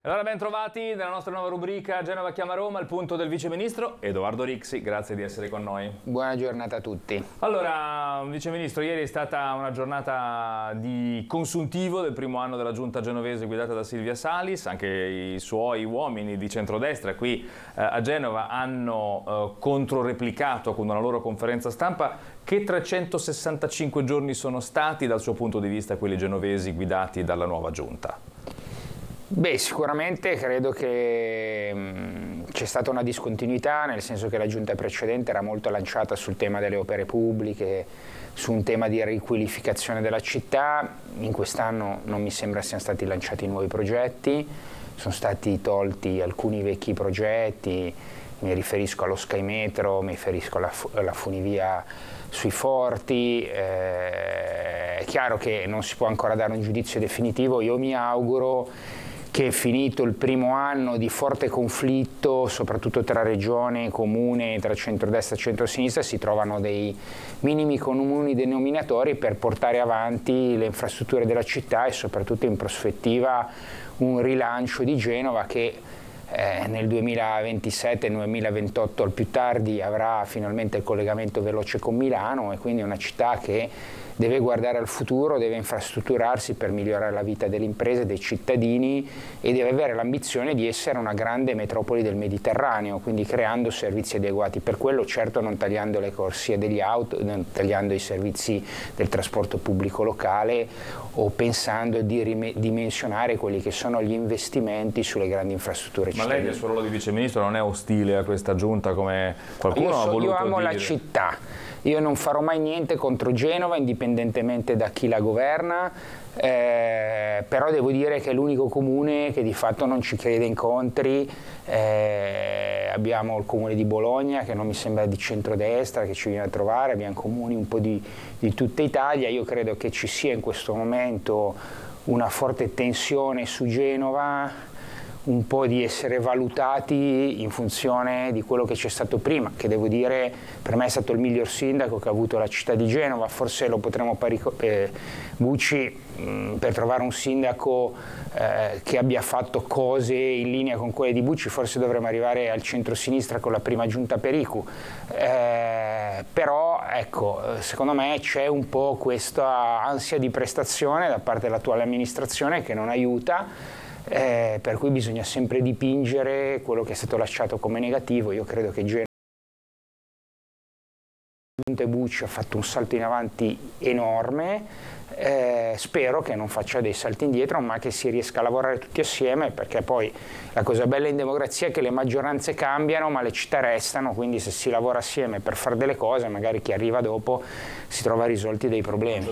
Allora, ben trovati nella nostra nuova rubrica Genova chiama Roma, il punto del viceministro Edoardo Rixi, grazie di essere con noi. Buona giornata a tutti. Allora, viceministro, ieri è stata una giornata di consuntivo del primo anno della giunta genovese guidata da Silvia Salis. Anche i suoi uomini di centrodestra qui a Genova hanno controreplicato con una loro conferenza stampa. Che 365 giorni sono stati dal suo punto di vista quelli genovesi guidati dalla nuova giunta? Beh, sicuramente credo che c'è stata una discontinuità, nel senso che la giunta precedente era molto lanciata sul tema delle opere pubbliche, su un tema di riqualificazione della città. In quest'anno non mi sembra siano stati lanciati nuovi progetti, sono stati tolti alcuni vecchi progetti, mi riferisco allo Sky Metro, mi riferisco alla funivia sui Forti. È chiaro che non si può ancora dare un giudizio definitivo, io mi auguro che finito il primo anno di forte conflitto, soprattutto tra regione e comune, tra centrodestra e centrosinistra, si trovano dei minimi comuni denominatori per portare avanti le infrastrutture della città e soprattutto in prospettiva un rilancio di Genova che nel 2027-2028 al più tardi avrà finalmente il collegamento veloce con Milano, e quindi è una città che deve guardare al futuro, deve infrastrutturarsi per migliorare la vita delle imprese, dei cittadini, e deve avere l'ambizione di essere una grande metropoli del Mediterraneo, quindi creando servizi adeguati per quello, certo non tagliando le corsie degli auto, non tagliando i servizi del trasporto pubblico locale o pensando di ridimensionare quelli che sono gli investimenti sulle grandi infrastrutture cittadine. Ma lei nel suo ruolo di viceministro non è ostile a questa giunta come qualcuno ha voluto dire? Io amo la città. Io non farò mai niente contro Genova, indipendentemente da chi la governa, però devo dire che è l'unico comune che di fatto non ci crede incontri. Abbiamo il comune di Bologna, che non mi sembra di centrodestra, che ci viene a trovare, abbiamo comuni un po' di tutta Italia. Io credo che ci sia in questo momento una forte tensione su Genova, un po' di essere valutati in funzione di quello che c'è stato prima, che devo dire per me è stato il miglior sindaco che ha avuto la città di Genova. Forse lo potremo Bucci, per trovare un sindaco che abbia fatto cose in linea con quelle di Bucci, forse dovremmo arrivare al centro-sinistra con la prima giunta Pericu, però ecco, secondo me c'è un po' questa ansia di prestazione da parte dell'attuale amministrazione che non aiuta. Per cui bisogna sempre dipingere quello che è stato lasciato come negativo. Io credo che Genova Bucci ha fatto un salto in avanti enorme, spero che non faccia dei salti indietro, ma che si riesca a lavorare tutti assieme, perché poi la cosa bella in democrazia è che le maggioranze cambiano ma le città restano, quindi se si lavora assieme per fare delle cose, magari chi arriva dopo si trova risolti dei problemi.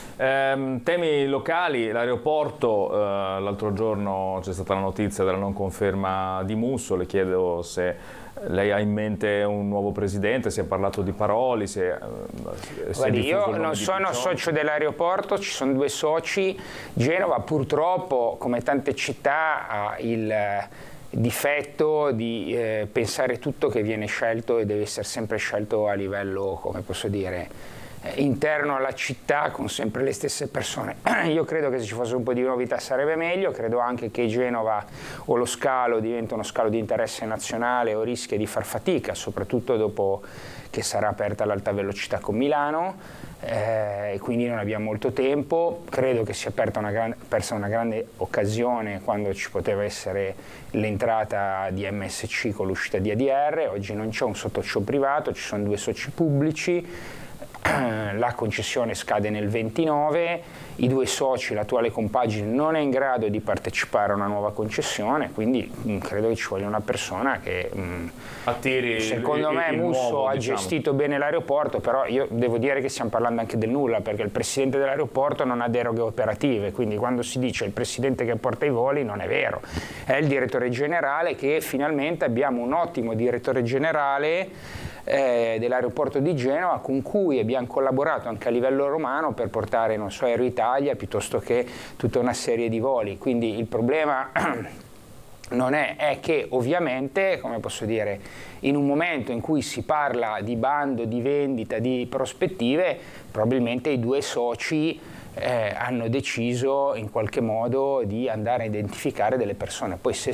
Temi locali, l'aeroporto, l'altro giorno c'è stata la notizia della non conferma di Musso, le chiedo se lei ha in mente un nuovo presidente, si è parlato di Paroli, Guardi, io non sono socio dell'aeroporto, ci sono due soci. Genova purtroppo, come tante città, ha il difetto di pensare tutto che viene scelto e deve essere sempre scelto a livello, come posso dire, interno alla città, con sempre le stesse persone. Io credo che se ci fosse un po' di novità sarebbe meglio, credo anche che Genova o lo scalo diventa uno scalo di interesse nazionale o rischia di far fatica, soprattutto dopo che sarà aperta l'alta velocità con Milano, e quindi non abbiamo molto tempo. Credo che sia persa una grande occasione quando ci poteva essere l'entrata di MSC con l'uscita di ADR. Oggi non c'è un sottoshow privato, ci sono due soci pubblici. La concessione scade nel 29, i due soci, l'attuale compagine, non è in grado di partecipare a una nuova concessione, quindi credo che ci voglia una persona che attiri secondo me Musso nuovo, ha diciamo, gestito bene l'aeroporto, però io devo dire che stiamo parlando anche del nulla, perché il presidente dell'aeroporto non ha deroghe operative, quindi quando si dice il presidente che porta i voli non è vero, è il direttore generale, che finalmente abbiamo un ottimo direttore generale dell'aeroporto di Genova, con cui abbiamo collaborato anche a livello romano per portare, non so, Aero Italia piuttosto che tutta una serie di voli. Quindi il problema non è che ovviamente, come posso dire, in un momento in cui si parla di bando, di vendita, di prospettive, probabilmente i due soci hanno deciso in qualche modo di andare a identificare delle persone. Poi se